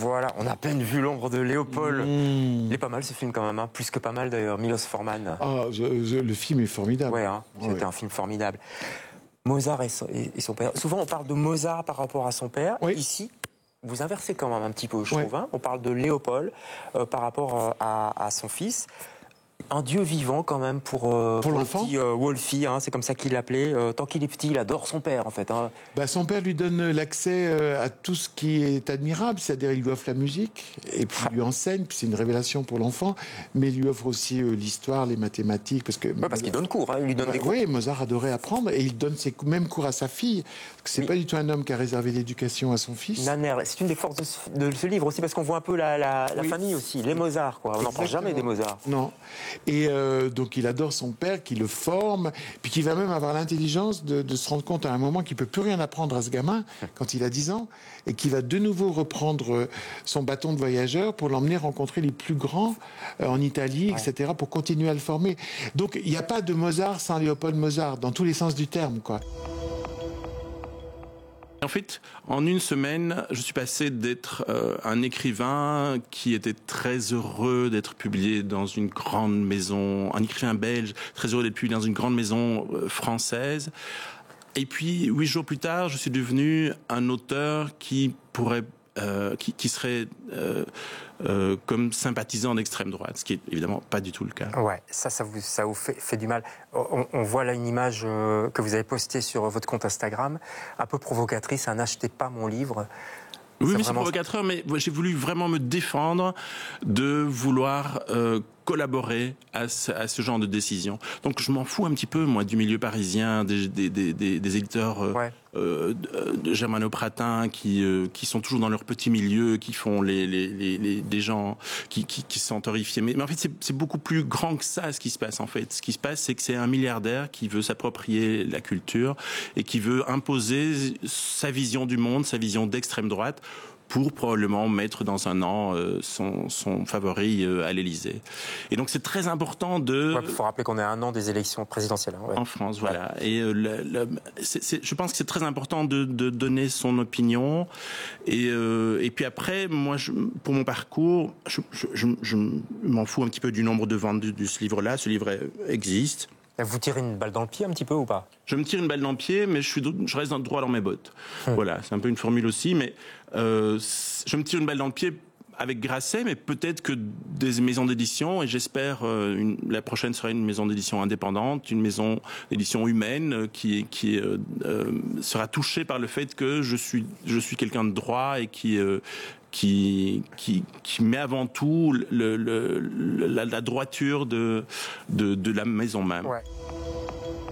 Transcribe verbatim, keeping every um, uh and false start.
Voilà, on a à peine vu l'ombre de Léopold. Mmh. Il est pas mal ce film quand même, hein. Plus que pas mal d'ailleurs, Milos Forman. Ah, je, je, le film est formidable. Ouais, hein, c'était ouais. un film formidable. Mozart et son, et, et son père. Souvent on parle de Mozart par rapport à son père. Oui. Ici, vous inversez quand même un petit peu, je ouais. trouve. Hein. On parle de Léopold euh, par rapport euh, à, à son fils. Un dieu vivant quand même pour, euh, pour, pour l'enfant. le petit euh, Wolfie, hein, c'est comme ça qu'il l'appelait. Euh, tant qu'il est petit, il adore son père en fait. Hein. Bah, son père lui donne l'accès euh, à tout ce qui est admirable, c'est-à-dire il lui offre la musique, et puis il lui enseigne, puis c'est une révélation pour l'enfant, mais il lui offre aussi euh, l'histoire, les mathématiques, parce que... Ouais, parce qu'il donne cours, hein, il lui donne bah, des cours. Oui, Mozart adorait apprendre, et il donne ses mêmes cours à sa fille, parce que c'est oui. pas du tout un homme qui a réservé l'éducation à son fils. Nannerl, c'est une des forces de ce, de ce livre aussi, parce qu'on voit un peu la, la, la oui. famille aussi, les Mozart, quoi. On n'en parle jamais des Mozart. Non. Et euh, donc il adore son père, qui le forme, puis qui va même avoir l'intelligence de, de se rendre compte à un moment qu'il peut plus rien apprendre à ce gamin quand il a dix ans, et qui va de nouveau reprendre son bâton de voyageur pour l'emmener rencontrer les plus grands euh, en Italie, ouais. et cetera, pour continuer à le former. Donc il n'y a pas de Mozart sans Léopold Mozart, dans tous les sens du terme, quoi. En fait, en une semaine, je suis passé d'être euh, un écrivain qui était très heureux d'être publié dans une grande maison, un écrivain belge très heureux d'être publié dans une grande maison euh, française. Et puis, huit jours plus tard, je suis devenu un auteur qui pourrait, euh, qui, qui serait euh, euh, comme sympathisant d'extrême droite, ce qui est évidemment pas du tout le cas. Ouais, ça, ça vous, ça vous fait, fait du mal. On, on voit là une image euh, que vous avez postée sur votre compte Instagram, un peu provocatrice. Un n'achetez pas mon livre. Oui, mais c'est provocateur, mais j'ai voulu vraiment me défendre de vouloir euh, collaborer à ce, à ce genre de décision. Donc je m'en fous un petit peu, moi, du milieu parisien, des, des, des, des, des éditeurs euh, ouais. euh, de germano-pratins qui, euh, qui sont toujours dans leur petit milieu, qui font les, les, les, les des gens qui, qui, qui sont horrifiés. Mais, mais en fait, c'est beaucoup plus grand que ça, ce qui se passe, en fait. Ce qui se passe, c'est que c'est un milliardaire qui veut s'approprier la culture et qui veut imposer sa vision du monde, sa vision d'extrême droite, pour probablement mettre dans un an euh, son, son favori euh, à l'Élysée. Et donc c'est très important de... Il ouais, faut rappeler qu'on est à un an des élections présidentielles. Hein, ouais. En France, voilà. Ouais. Et euh, le, le, c'est, c'est, je pense que c'est très important de, de donner son opinion. Et, euh, et puis après, moi, je, pour mon parcours, je, je, je, je m'en fous un petit peu du nombre de ventes de, de ce livre-là. Ce livre existe. Vous tirez une balle dans le pied un petit peu ou pas? Je me tire une balle dans le pied, mais je, suis, je reste droit dans mes bottes. Hum. Voilà, c'est un peu une formule aussi, mais euh, je me tire une balle dans le pied avec Grasset, mais peut-être que des maisons d'édition, et j'espère euh, une, la prochaine sera une maison d'édition indépendante, une maison d'édition humaine euh, qui, qui euh, euh, sera touchée par le fait que je suis, je suis quelqu'un de droit et qui... Euh, Qui, qui, qui met avant tout le, le, le, la, la droiture de, de, de la maison même. Ouais.